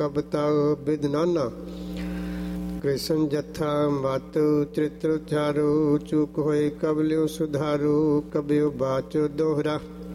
ਕਬ ਤਾਉ ਬਿਦ ਨਾਨਾ। ਕ੍ਰਿਸ਼ਨ ਜਥਾ ਮਤ ਚਰਿਤ੍ਰ ਚਾਰੂ, ਚੂਕ ਹੋਏ ਕਬ ਲਿਓ ਸੁਧਾਰੂ, ਕਬਿਓ ਬਾਚੋ ਦੋਹਰਾ।